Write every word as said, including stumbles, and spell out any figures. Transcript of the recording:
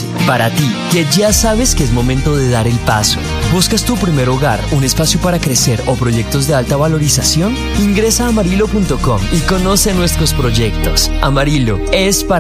F S. Para ti, que ya sabes que es momento de dar el paso. ¿Buscas tu primer hogar, un espacio para crecer o proyectos de alta valorización? Ingresa a amarillo punto com y conoce nuestros proyectos. Amarillo es para